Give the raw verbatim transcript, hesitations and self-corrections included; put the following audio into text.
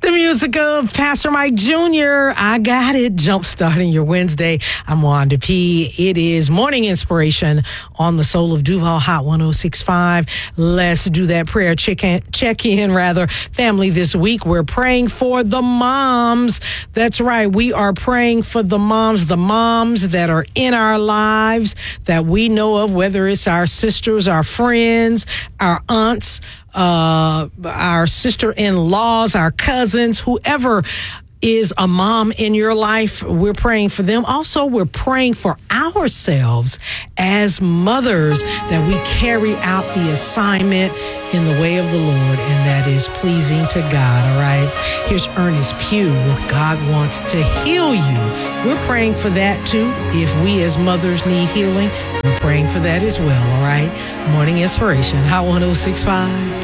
The music of Pastor Mike Junior I got it. Jump starting your Wednesday. I'm Wanda P. It is Morning Inspiration on the Soul of Duval Hot one oh six point five. Let's do that prayer check-in, check-in rather. Family, this week we're praying for the moms. That's right. We are praying for the moms, the moms that are in our lives that we know of, whether it's our sisters, our friends, our aunts, uh, our sister-in-laws, our cousins, whoever is a mom in your life, we're praying for them. Also, we're praying for ourselves as mothers that we carry out the assignment in the way of the Lord, and that is pleasing to God, all right? Here's Ernest Pugh with God Wants to Heal You. We're praying for that too. If we as mothers need healing, we're praying for that as well, all right? Morning Inspiration, Hot one oh six point five.